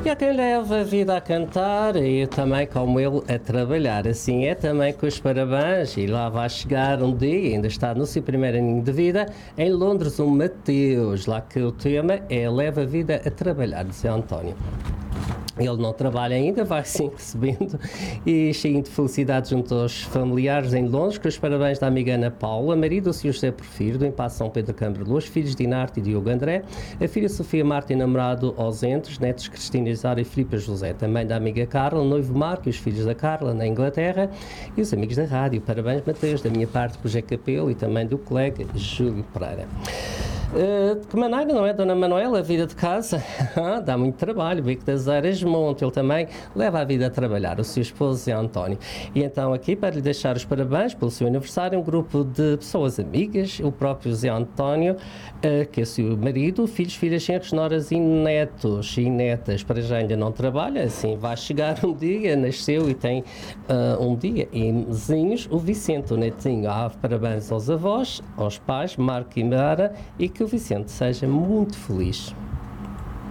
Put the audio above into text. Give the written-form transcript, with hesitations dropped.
E há quem leva a vida a cantar e também como ele a trabalhar. Assim é também com os parabéns. E lá vai chegar um dia, ainda está no seu primeiro aninho de vida, em Londres, o Mateus, lá que o tema é Leva a Vida a Trabalhar, de Zé António. Ele não trabalha ainda, vai sim recebendo e cheio de felicidade junto aos familiares em Londres, com os parabéns da amiga Ana Paula, marido do Sr. José Porfiro, do Impasse São Pedro Câmara de Luz, filhos de Inarte e Diogo André, a filha Sofia Marta e namorado Ausentes, netos Cristina Isara e Filipe José, também da amiga Carla, o noivo Marco e os filhos da Carla na Inglaterra e os amigos da rádio. Parabéns, Mateus, da minha parte, por José Capelo e também do colega Júlio Pereira. De que maneira, não é, Dona Manuela? A vida de casa dá muito trabalho. Bico das Eiras Monte, ele também leva a vida a trabalhar, o seu esposo Zé António. E então, aqui, para lhe deixar os parabéns pelo seu aniversário, um grupo de pessoas amigas, o próprio Zé António, que é o seu marido, filhos, filhas, genros, noras e netos e netas. Para já ainda não trabalha, assim vai chegar um dia, nasceu e tem um dia. E vizinhos, o Vicente, o netinho. Parabéns aos avós, aos pais, Marco e Mara, e que o Vicente seja muito feliz.